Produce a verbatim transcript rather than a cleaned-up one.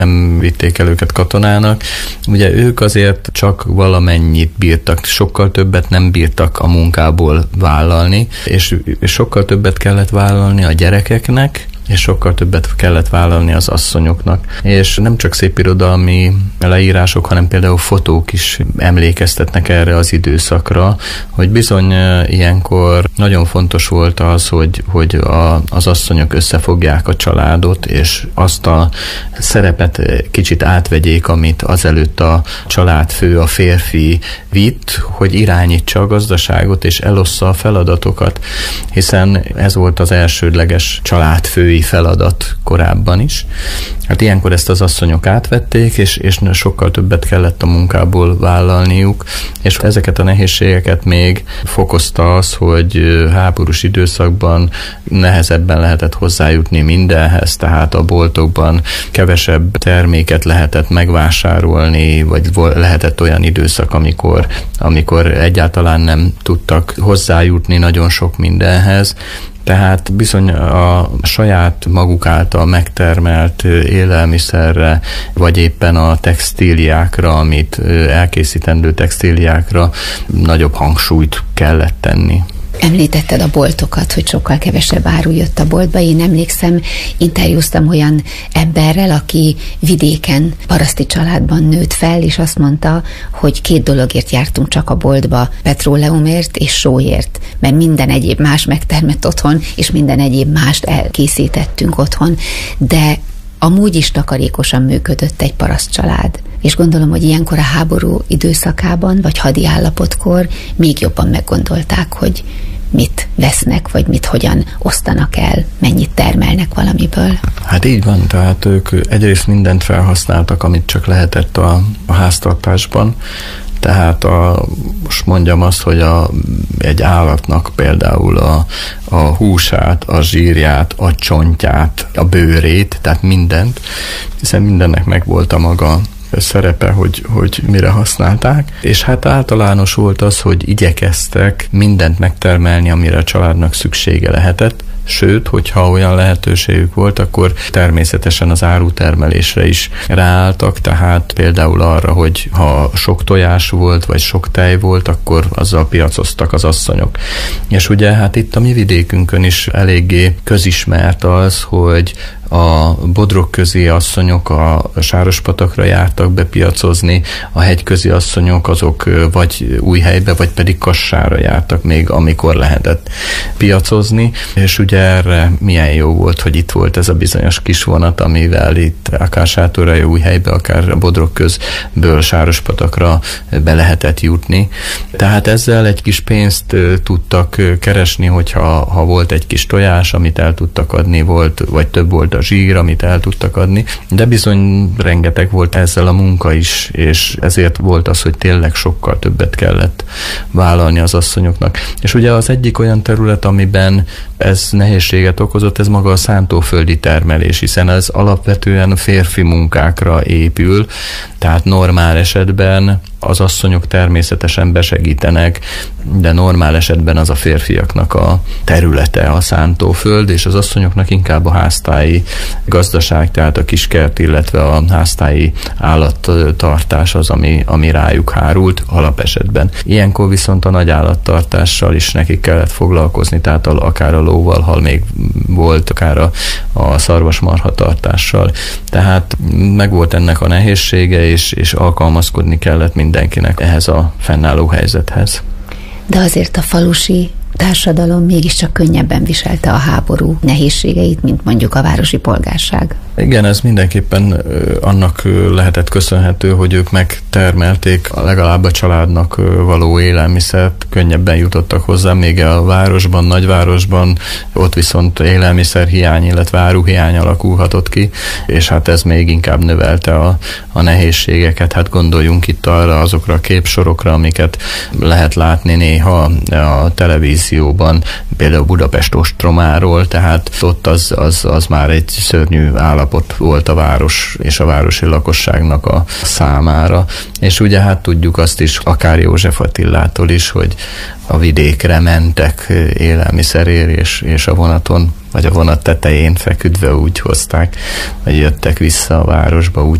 nem vitték el őket katonának. Ugye ők azért csak valamennyit bírtak, sokkal többet nem bírtak a munkából vállalni, és, és sokkal többet kellett vállalni a gyerekeknek, és sokkal többet kellett vállalni az asszonyoknak. És nem csak szépirodalmi leírások, hanem például fotók is emlékeztetnek erre az időszakra, hogy bizony ilyenkor nagyon fontos volt az, hogy, hogy a, az asszonyok összefogják a családot, és azt a szerepet kicsit átvegyék, amit azelőtt a családfő, a férfi vitt, hogy irányítsa a gazdaságot, és elossza a feladatokat, hiszen ez volt az elsődleges családfői feladat korábban is. Hát ilyenkor ezt az asszonyok átvették, és, és sokkal többet kellett a munkából vállalniuk, és ezeket a nehézségeket még fokozta az, hogy háborús időszakban nehezebben lehetett hozzájutni mindenhez, tehát a boltokban kevesebb terméket lehetett megvásárolni, vagy lehetett olyan időszak, amikor, amikor egyáltalán nem tudtak hozzájutni nagyon sok mindenhez. Tehát bizony a saját maguk által megtermelt élelmiszerre, vagy éppen a textíliákra, amit elkészítendő textíliákra nagyobb hangsúlyt kellett tenni. Említetted a boltokat, hogy sokkal kevesebb áru jött a boltba. Én emlékszem, interjúztam olyan emberrel, aki vidéken, paraszti családban nőtt fel, és azt mondta, hogy két dologért jártunk csak a boltba, petróleumért és sóért, mert minden egyéb más megtermett otthon, és minden egyéb mást elkészítettünk otthon, de amúgy is takarékosan működött egy paraszt család. És gondolom, hogy ilyenkor a háború időszakában, vagy hadi állapotkor még jobban meggondolták, hogy mit vesznek, vagy mit hogyan osztanak el, mennyit termelnek valamiből. Hát így van, tehát ők egyrészt mindent felhasználtak, amit csak lehetett a, a háztartásban. Tehát a, most mondjam azt, hogy a, egy állatnak például a, a húsát, a zsírját, a csontját, a bőrét, tehát mindent, hiszen mindennek megvolt a maga szerepe, hogy, hogy mire használták, és hát általános volt az, hogy igyekeztek mindent megtermelni, amire a családnak szüksége lehetett, sőt, hogyha olyan lehetőségük volt, akkor természetesen az árutermelésre is ráálltak, tehát például arra, hogy ha sok tojás volt, vagy sok tej volt, akkor azzal piacoztak az asszonyok. És ugye hát itt a mi vidékünkön is eléggé közismert az, hogy a bodrogközi asszonyok a Sárospatakra jártak bepiacozni, a hegyközi asszonyok azok vagy Újhelybe, vagy pedig Kassára jártak még, amikor lehetett piacozni, és ugye erre milyen jó volt, hogy itt volt ez a bizonyos kis vonat, amivel itt akár Sátoralja, Újhelybe, akár Bodrogközből Sárospatakra be lehetett jutni. Tehát ezzel egy kis pénzt tudtak keresni, hogyha ha volt egy kis tojás, amit el tudtak adni, volt, vagy több volt a zsír, amit el tudtak adni, de bizony rengeteg volt ezzel a munka is, és ezért volt az, hogy tényleg sokkal többet kellett vállalni az asszonyoknak. És ugye az egyik olyan terület, amiben ez nehézséget okozott, ez maga a szántóföldi termelés, hiszen ez alapvetően férfi munkákra épül, tehát normál esetben az asszonyok természetesen besegítenek, de normál esetben az a férfiaknak a területe a szántóföld, és az asszonyoknak inkább a háztáji gazdaság, tehát a kiskert, illetve a háztáji állattartás az, ami, ami rájuk hárult alapesetben. Ilyenkor viszont a nagy állattartással is nekik kellett foglalkozni, tehát akár a lóval, ha még volt, akár a, a szarvasmarha tartással. Tehát megvolt ennek a nehézsége, és, és alkalmazkodni kellett mindenkinek ehhez a fennálló helyzethez. De azért a falusi társadalom mégiscsak könnyebben viselte a háború nehézségeit, mint mondjuk a városi polgárság. Igen, ez mindenképpen annak lehetett köszönhető, hogy ők megtermelték legalább a családnak való élelmiszert, könnyebben jutottak hozzá, még a városban, nagyvárosban, ott viszont élelmiszerhiány, illetve áruhiány alakulhatott ki, és hát ez még inkább növelte a, a nehézségeket. Hát gondoljunk itt arra azokra a képsorokra, amiket lehet látni néha a televízió tradícióban, például Budapest ostromáról, tehát ott az, az, az már egy szörnyű állapot volt a város és a városi lakosságnak a számára. És ugye hát tudjuk azt is, akár József Attilától is, hogy a vidékre mentek élelmiszerért, és, és a vonaton, vagy a vonat tetején feküdve úgy hozták, vagy jöttek vissza a városba, úgy